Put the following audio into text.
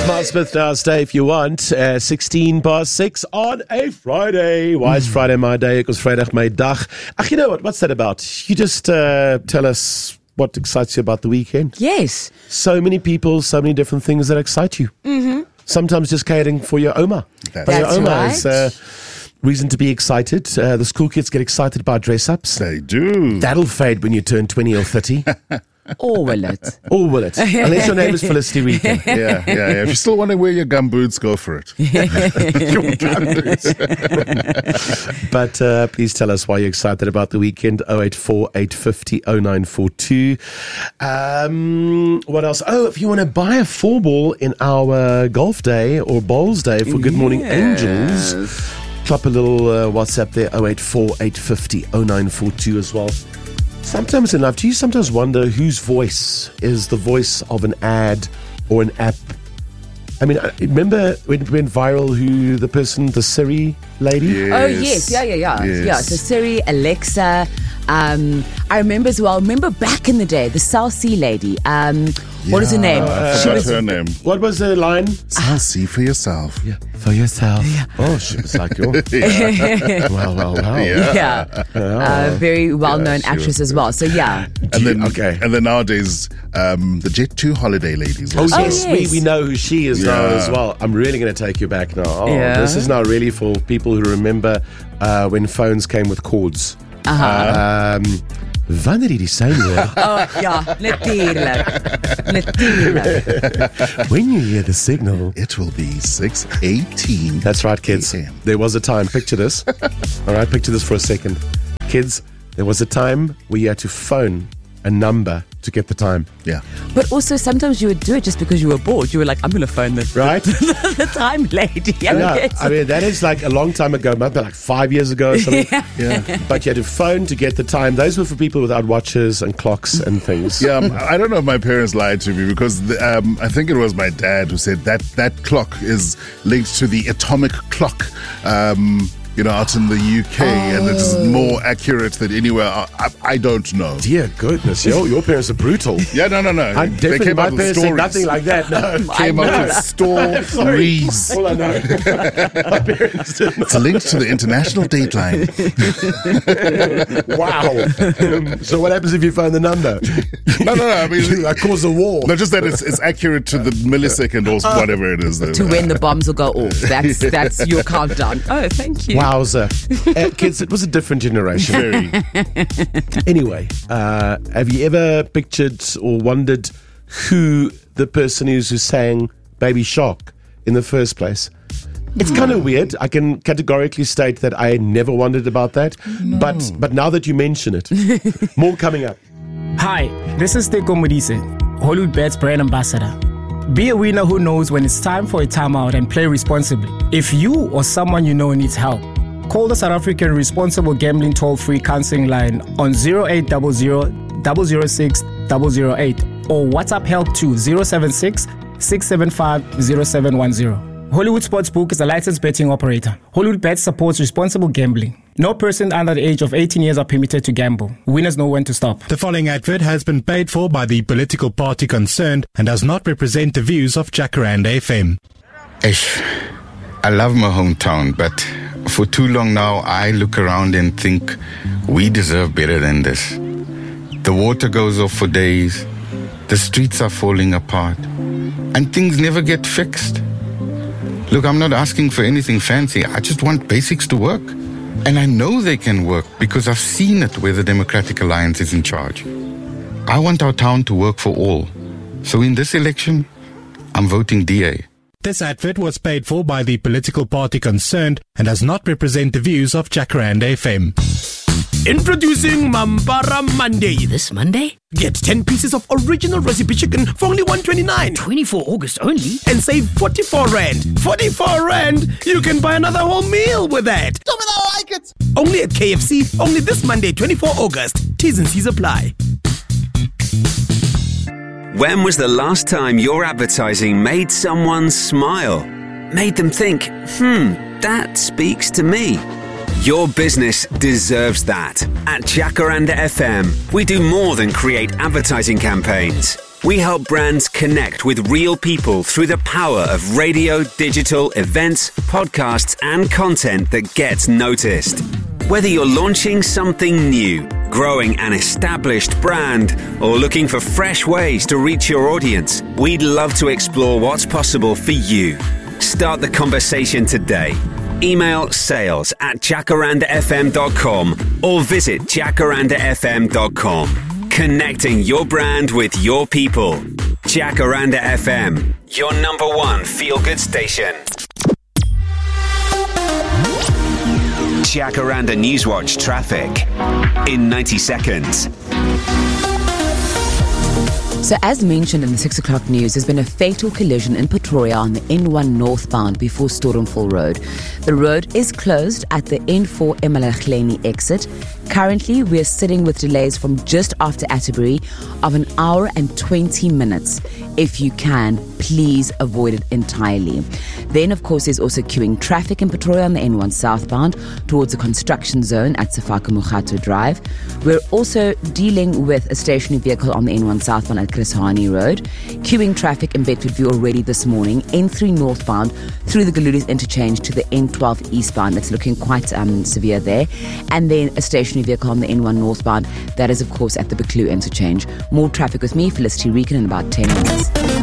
Miles Smith now, stay if you want. 6:16 on a Friday. Why is Friday my day? It was Vrydag my dag. Ach, you know what? What's that about? You just tell us what excites you about the weekend. Yes. So many people, so many different things that excite you. Mm-hmm. Sometimes just catering for your Oma. That's your Oma right. is reason to be excited. The school kids get excited about dress-ups. They do. That'll fade when you turn 20 or 30. Or will it? Or will it? Unless your name is Felicity Rika. Yeah. If you still want to wear your gumboots, go for it. But please tell us why you're excited about the weekend. 084 850 0942. What else? Oh, if you want to buy a 4-ball in our golf day or bowls day for Good Morning Angels, drop a little WhatsApp there, 084 850 0942 as well. Sometimes in life, do you sometimes wonder whose voice is the voice of an ad or an app? I mean, remember when it went viral the Siri lady? Yes. Oh, yes. Yeah. Yes. Yeah, so Siri, Alexa. I remember as well, back in the day, the South Sea lady. What is her name? I forgot her name. What was the line? I'll see for yourself. Yeah, for yourself. Yeah. Oh, she was like, oh. Wow. Yeah. Very well-known she actress was as well. So, yeah. And then nowadays, the Jet2 holiday ladies. Oh, Also. yes. yes. We know who she is now Yeah. as well. I'm really going to take you back now. Oh, Yeah. This is now really for people who remember when phones came with cords. Wanneer die sein hoor. Oh, ja, natuurlijk. When you hear the signal. It will be 6:18. That's right, kids. AM. There was a time. Picture this. All right, picture this for a second. Kids, there was a time where you had to phone a number to get the time. Yeah. But also, sometimes you would do it just because you were bored. You were like, I'm going to phone the time lady. Yeah, I mean, that is like a long time ago, maybe like 5 years ago or something. Yeah. But you had to phone to get the time. Those were for people without watches and clocks and things. Yeah, I don't know if my parents lied to me because I think it was my dad who said that clock is linked to the atomic clock. Out in the UK, and it is more accurate than anywhere. I don't know. Dear goodness, your parents are brutal. Yeah, no. I definitely, my parents said nothing like that. No. Came up with stories. All I know. My parents did not. It's linked to the international dateline. Wow. So what happens if you phone the number? No. I mean, I cause a war. no, just that it's accurate to the millisecond or whatever it is. To when the bombs will go off. That's your countdown. Oh, thank you. Wowza. Kids, it was a different generation. Very. Anyway, have you ever pictured or wondered who the person is who sang Baby Shark in the first place? It's kind of weird. I can categorically state that I never wondered about that. No. But now that you mention it, more coming up. Hi, this is Teko Modise, Hollywood Bet's brand ambassador. Be a winner who knows when it's time for a timeout and play responsibly. If you or someone you know needs help, call the South African Responsible Gambling Toll-Free Counseling Line on 0800 006 008 or WhatsApp help to 076 675 0710. Hollywood Sportsbook is a licensed betting operator. Hollywood Bet supports responsible gambling. No person under the age of 18 years are permitted to gamble. Winners know when to stop. The following advert has been paid for by the political party concerned and does not represent the views of Jacaranda FM. I love my hometown, but for too long now, I look around and think we deserve better than this. The water goes off for days, the streets are falling apart, and things never get fixed. Look, I'm not asking for anything fancy. I just want basics to work. And I know they can work because I've seen it where the Democratic Alliance is in charge. I want our town to work for all. So in this election, I'm voting DA. This advert was paid for by the political party concerned and does not represent the views of Jacaranda FM. Introducing Mambara Monday. This Monday? Get 10 pieces of original recipe chicken for only $1.29. 24 August only? And save 44 Rand. 44 Rand? You can buy another whole meal with that. Tell me that I like it. Only at KFC, only this Monday, 24 August. T's and C's apply. When was the last time your advertising made someone smile? Made them think, that speaks to me. Your business deserves that. At Jacaranda FM, we do more than create advertising campaigns. We help brands connect with real people through the power of radio, digital, events, podcasts, and content that gets noticed. Whether you're launching something new, growing an established brand, or looking for fresh ways to reach your audience, we'd love to explore what's possible for you. Start the conversation today. Email sales@jacarandafm.com or visit jacarandafm.com. Connecting your brand with your people. Jacaranda FM, your number one feel-good station. Jacaranda Newswatch traffic in 90 seconds. So as mentioned in the 6 o'clock news, there's been a fatal collision in Pretoria on the N1 northbound before Stormfall Road. The road is closed at the N4 Emalahleni exit. Currently, we're sitting with delays from just after Atterbury of 1 hour and 20 minutes. If you can, please avoid it entirely. Then, of course, there's also queuing traffic in Pretoria on the N1 southbound towards the construction zone at Sefaka Mughato Drive. We're also dealing with a stationary vehicle on the N1 southbound at Chris Hani Road. Queuing traffic in Bedfordview already this morning. N3 northbound through the Galulis interchange to the N12 eastbound. It's looking quite severe there. And then a stationary vehicle on the N1 northbound. That is, of course, at the Buccleuch interchange. More traffic with me, Felicity Regan, in about 10 minutes.